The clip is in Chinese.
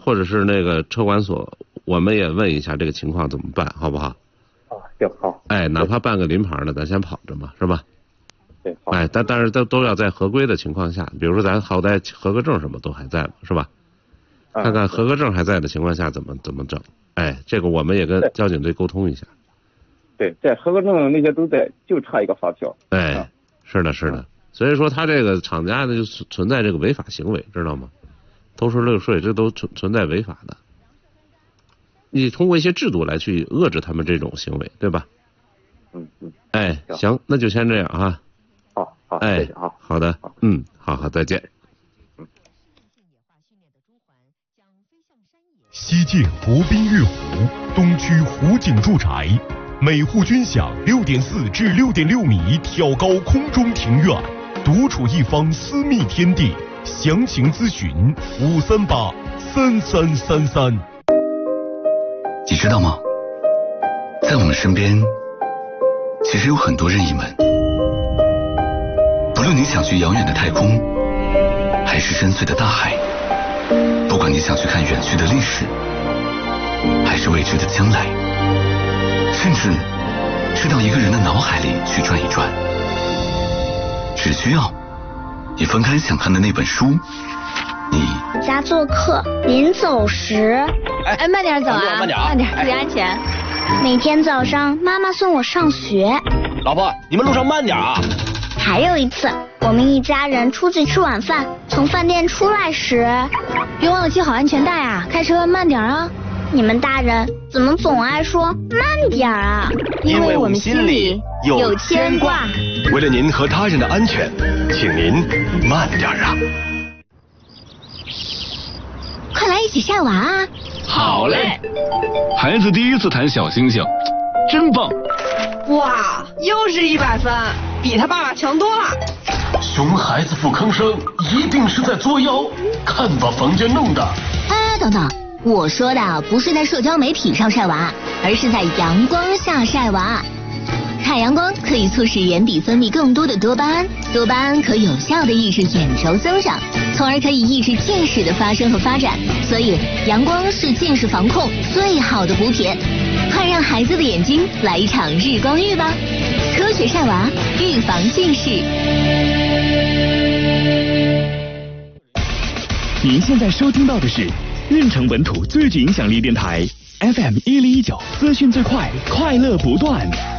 或者是那个车管所，我们也问一下这个情况怎么办，好不好？ 行好。 哎，哪怕办个临牌的，咱先跑着嘛，是吧？ 对，好。 哎，但是都要在合规的情况下，比如说咱好歹合格证什么都还在嘛，是吧？看看合格证还在的情况下怎么整。哎，这个我们也跟交警队沟通一下。 对，在合格证那些都在，就差一个发票。 哎，是的，是的。所以说他这个厂家呢就存在这个违法行为，知道吗？偷税漏税这都存在违法的。你通过一些制度来去遏制他们这种行为，对吧？哎，行，那就先这样啊。 好， 哎， 谢谢啊。 好的，好，再见。 西晋河滨月湖东区湖景住宅，每户均享6.4至6.6米挑高空中庭院，独处一方私密天地。详情咨询5383333。 你知道吗？在我们身边，其实有很多任意门。不论你想去遥远的太空，还是深邃的大海，不管你想去看远去的历史，还是未知的将来，甚至是到一个人的脑海里去转一转，只需要你翻开想看的那本书，你家做客，临走时， 哎，慢点走啊，慢点，注意安全。 每天早上妈妈送我上学。 老婆，你们路上慢点啊。 还有一次，我们一家人出去吃晚饭，从饭店出来时， 别忘了系好安全带啊，开车慢点啊。 你们大人怎么总爱说慢点啊？ 因为我们心里有牵挂。 为了您和他人的安全，请您慢点啊。 快来一起晒娃啊！ 好嘞！孩子第一次弹小星星，真棒！ 哇，又是100分，比他爸爸强多了。 熊孩子不吭声，一定是在作妖，看把房间弄的。 哎，等等，我说的不是在社交媒体上晒娃，而是在阳光下晒娃。太阳光可以促使眼底分泌更多的多巴胺，多巴胺可有效的抑制眼轴增长，从而可以抑制近视的发生和发展。所以阳光是近视防控最好的补品，快让孩子的眼睛来一场日光浴吧！科学晒娃，预防近视。 您现在收听到的是运城本土最具影响力电台 FM 1019，资讯最快，快乐不断。